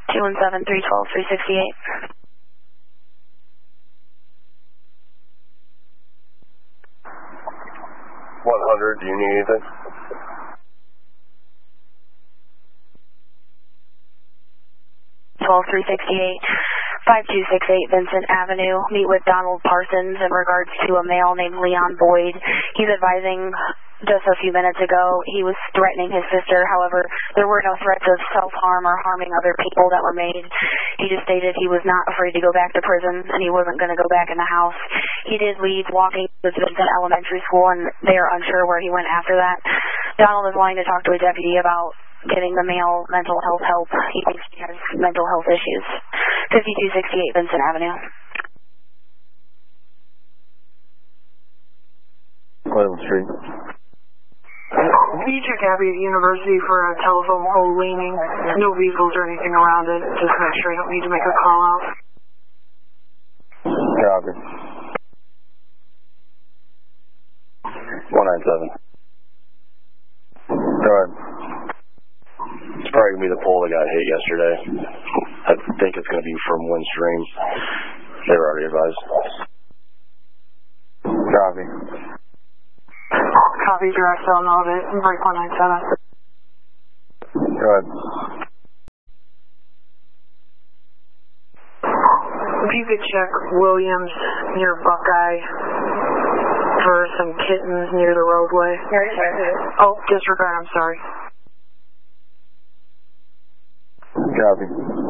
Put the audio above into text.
217-312-368. 100, do you need anything? Twelve 368, 5268 Vincent Avenue. Meet with Donald Parsons in regards to a male named Leon Boyd. He's advising just a few minutes ago he was threatening his sister. However, there were no threats of self-harm or harming other people that were made. He just stated he was not afraid to go back to prison and he wasn't going to go back in the house. He did leave walking to Vincent Elementary School, and they are unsure where he went after that. Donald is wanting to talk to a deputy about getting the male mental health help. He thinks he has mental health issues. 5268 Vincent Avenue. Cleveland Street. Can you check Abbey University for a telephone pole leaning? No vehicles or anything around it. Just make sure you don't need to make a call out. Copy. 197. Go ahead. It's probably going to be the pole that got hit yesterday. I think it's going to be from Windstream. They were already advised. Copy. Copy, direct cell noted, break 197. Go ahead. If you could check Williams near Buckeye for some kittens near the roadway. Oh, disregard, I'm sorry. Copy.